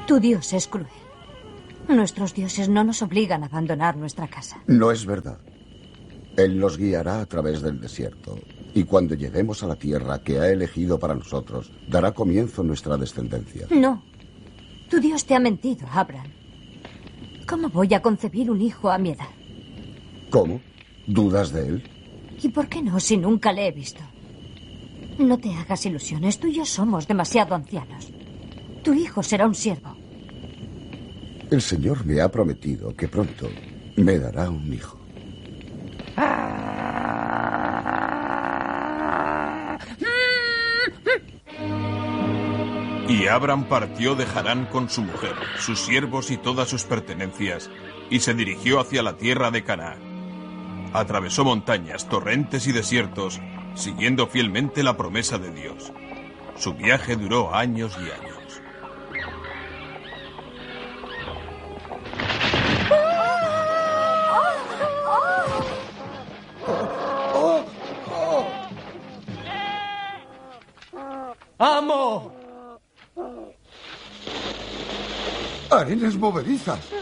Tu Dios es cruel. Nuestros dioses no nos obligan a abandonar nuestra casa. No es verdad. Él nos guiará a través del desierto. Y cuando lleguemos a la tierra que ha elegido para nosotros, dará comienzo nuestra descendencia. No. Tu Dios te ha mentido, Abraham. ¿Cómo voy a concebir un hijo a mi edad? ¿Cómo? ¿Dudas de él? ¿Y por qué no si nunca le he visto? No te hagas ilusiones. Tú y yo somos demasiado ancianos. Tu hijo será un siervo. El Señor me ha prometido que pronto me dará un hijo. Y Abram partió de Harán con su mujer, sus siervos y todas sus pertenencias, y se dirigió hacia la tierra de Canaán. Atravesó montañas, torrentes y desiertos, siguiendo fielmente la promesa de Dios. Su viaje duró años y años. ¡Amo! ¡Arenas movedizas!